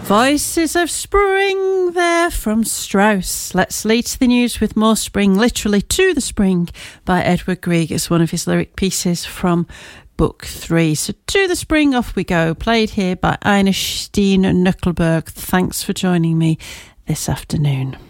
Voices of Spring there from Strauss. Let's lead to the news with more spring, literally to the spring, by Edward Grieg. It's one of his lyric pieces from Book 3. So to the spring, off we go, played here by Ina Steen Nuckelberg. Thanks for joining me this afternoon.